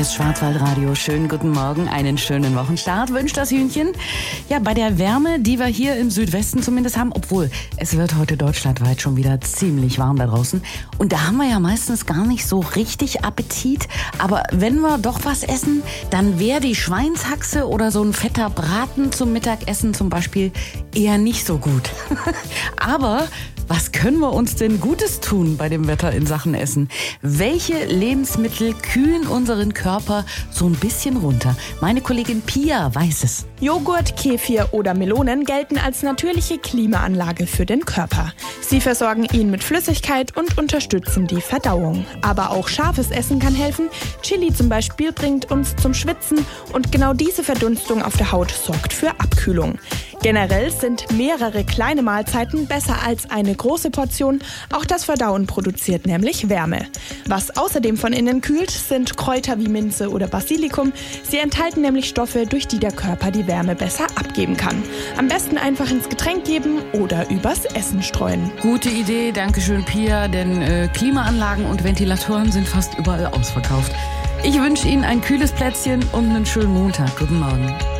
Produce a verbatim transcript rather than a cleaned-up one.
Das Schwarzwaldradio, schönen guten Morgen, einen schönen Wochenstart wünscht das Hühnchen. Ja, bei der Wärme, die wir hier im Südwesten zumindest haben, obwohl es wird heute deutschlandweit schon wieder ziemlich warm da draußen. Und da haben wir ja meistens gar nicht so richtig Appetit. Aber wenn wir doch was essen, dann wäre die Schweinshaxe oder so ein fetter Braten zum Mittagessen zum Beispiel eher nicht so gut. Aber was können wir uns denn Gutes tun bei dem Wetter in Sachen Essen? Welche Lebensmittel kühlen unseren Körper so ein bisschen runter? Meine Kollegin Pia weiß es. Joghurt, Kefir oder Melonen gelten als natürliche Klimaanlage für den Körper. Sie versorgen ihn mit Flüssigkeit und unterstützen die Verdauung. Aber auch scharfes Essen kann helfen. Chili zum Beispiel bringt uns zum Schwitzen und genau diese Verdunstung auf der Haut sorgt für Abkühlung. Generell sind mehrere kleine Mahlzeiten besser als eine große Portion. Auch das Verdauen produziert nämlich Wärme. Was außerdem von innen kühlt, sind Kräuter wie Minze oder Basilikum. Sie enthalten nämlich Stoffe, durch die der Körper die Wärme besser abgeben kann. Am besten einfach ins Getränk geben oder übers Essen streuen. Gute Idee, danke schön Pia, denn äh, Klimaanlagen und Ventilatoren sind fast überall ausverkauft. Ich wünsche Ihnen ein kühles Plätzchen und einen schönen Montag. Guten Morgen.